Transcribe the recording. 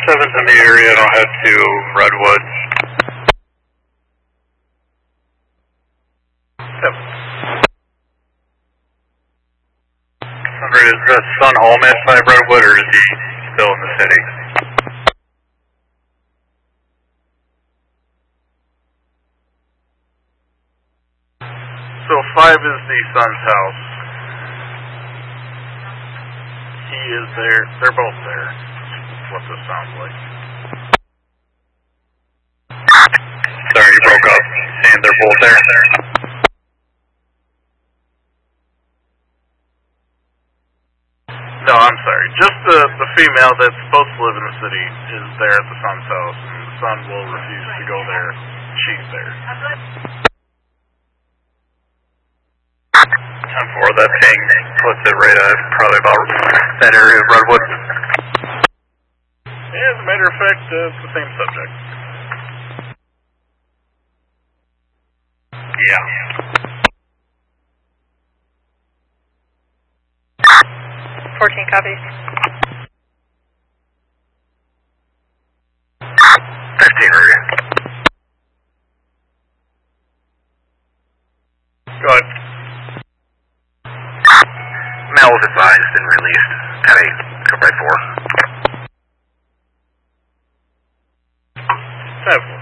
7's in the area, and I'll head to Redwood. Yep. Is the son home inside Redwood, or is he still in the city? So 5 is the son's house. He is there. They're both there. That's what this sounds like. Sorry, you broke up. Saying they're both there? No, I'm sorry. Just the female that's supposed to live in the city is there at the son's house, and the son will refuse to go there. She's there. 10-4, that ping puts it right at probably about that area of Redwood. Yeah, as a matter of fact, it's the same subject. Yeah. 14 copies. 15 area. Go ahead. Mel was advised and released. At 8, come by 4. 7.